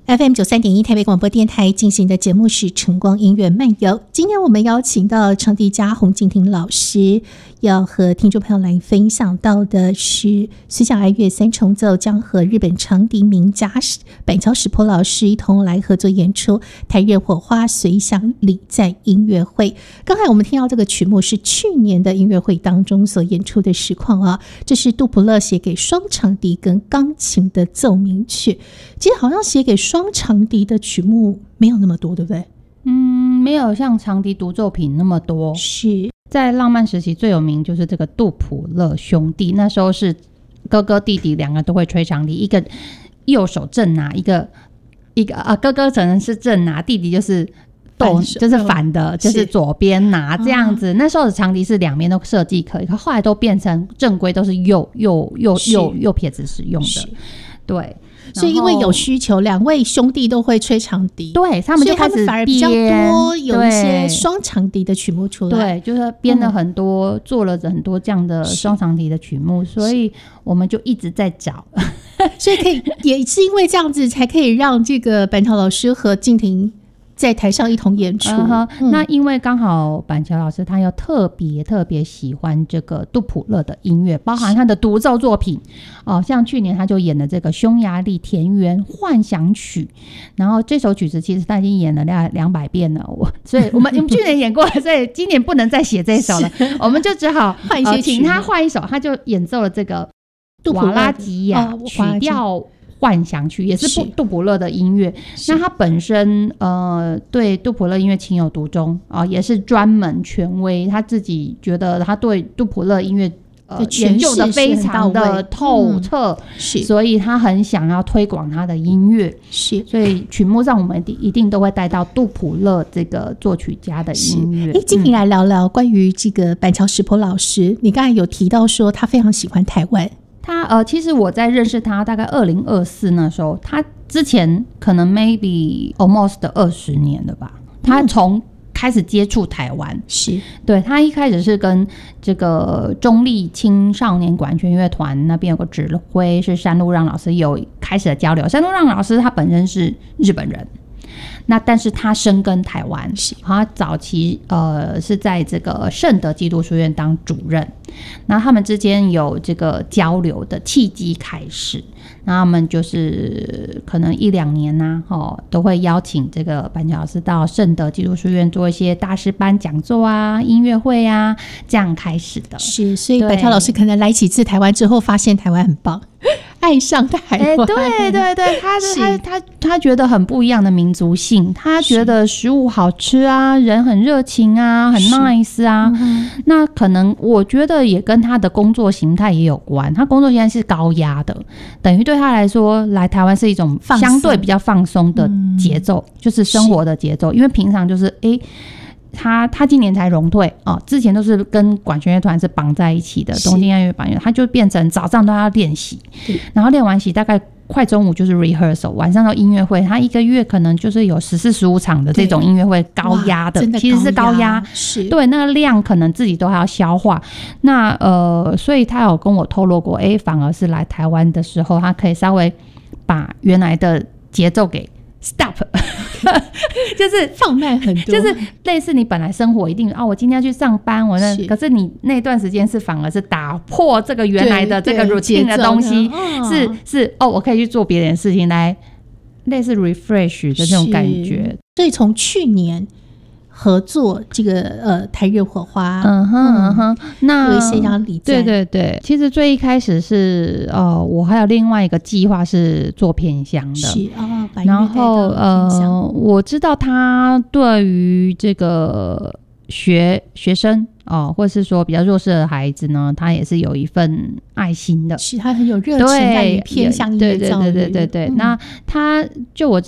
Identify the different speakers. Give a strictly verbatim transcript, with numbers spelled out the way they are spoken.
Speaker 1: F M 九三点一台北广播电台进行的节目是晨光音乐漫游。今天我们邀请到长笛家洪敬庭老师，要和听众朋友来分享到的是随想爱乐三重奏，将和日本长笛名家板桥石坡老师一同来合作演出台日火花随想礼赞音乐会。刚才我们听到这个曲目是去年的音乐会当中所演出的实况啊，这是杜普勒写给双长笛跟钢琴的奏鸣曲。其实好像写给双长笛的曲目没有那么多，对不对？
Speaker 2: 嗯，没有像长笛独奏品那么多。
Speaker 1: 是
Speaker 2: 在浪漫时期最有名就是这个杜普勒兄弟，那时候是哥哥弟弟两个都会吹长笛，一个右手正拿，一个一个啊，哥哥可能是正拿，弟弟就是斗就是反的，就是左边拿这样子。那时候的长笛是两边都设计可以，可后来都变成正规都是右右右右右撇子使用的，对。
Speaker 1: 所以因为有需求，两位兄弟都会吹长笛，
Speaker 2: 对，他们就开始
Speaker 1: 反而比较多有一些双长笛的曲目出来，
Speaker 2: 对，就是编了很多、嗯、做了很多这样的双长笛的曲目，所以我们就一直在找
Speaker 1: 所以可以也是因为这样子才可以让这个板桥老师和敬庭在台上一同演出、uh-huh,
Speaker 2: 嗯、那因为刚好板桥老师他又特别特别喜欢这个杜普勒的音乐，包含他的独奏作品、哦、像去年他就演了这个匈牙利田园幻想曲，然后这首曲子其实他已经演了两百遍了，我所以我们我们去年演过了，所以今年不能再写这首了我们就只好换一些、呃、请他换一首，他就演奏了这个瓦拉吉亚曲调幻想曲，也是杜普勒的音乐。那他本身呃对杜普勒音乐情有独钟啊、呃，也是专门权威，他自己觉得他对杜普勒音乐呃研究的非常的透彻、嗯、是，所以他很想要推广他的音乐，是，所以曲目上我们一定都会带到杜普勒这个作曲家的音乐。
Speaker 1: 哎，敬庭来聊聊关于这个板桥石坡老师、嗯、你刚才有提到说他非常喜欢台湾。
Speaker 2: 他呃，其实我在认识他大概二零二四那时候，他之前可能 maybe almost 二十年了吧。他从开始接触台湾，是对他一开始是跟这个中立青少年管弦乐团那边有个指挥是山路让老师有开始的交流。山路让老师他本身是日本人。那但是他深耕台湾，他早期呃是在这个圣德基督书院当主任，那他们之间有这个交流的契机开始，那他们就是可能一两年啊、哦、都会邀请这个板桥老师到圣德基督书院做一些大师班讲座啊、音乐会啊，这样开始的。
Speaker 1: 是，所以板桥老师可能来几次台湾之后，发现台湾很棒。爱上台湾、欸、
Speaker 2: 对对对，他他他他觉得很不一样的民族性，他觉得食物好吃啊，人很热情啊，很 nice 啊、嗯、那可能我觉得也跟他的工作形态也有关，他工作形态是高压的，等于对他来说来台湾是一种相对比较放松的节奏、嗯、就是生活的节奏，因为平常就是诶他他今年才荣退哦，之前都是跟管弦乐团是绑在一起的，东京爱乐管乐，他就变成早上都要练习，然后练完习大概快中午就是 rehearsal， 晚上到音乐会，他一个月可能就是有十四十五场的这种音乐会，高压的，其实是高压，是对那个量可能自己都还要消化。那呃，所以他有跟我透露过，哎，反而是来台湾的时候，他可以稍微把原来的节奏给stop 就是
Speaker 1: 放慢很多，
Speaker 2: 就是类似你本来生活一定啊，我今天要去上班，我那可是你那段时间是反而是打破这个原来的这个 routine 的东西，是是哦，我可以去做别的事情来类似 refresh 的这种感觉。
Speaker 1: 所以从去年合作这个呃台日火花，
Speaker 2: 嗯哼嗯哼，那
Speaker 1: 有一些要礼赞，
Speaker 2: 对对对，其实最一开始是呃，我还有另外一个计划是做偏乡的，是哦，然后呃，我知道他对于这个学学生哦，或是说比较弱势的孩子呢，他也是有一份爱心的，
Speaker 1: 是他很有热情在于偏乡音乐教育，
Speaker 2: 对对对对对对对、嗯、那他就我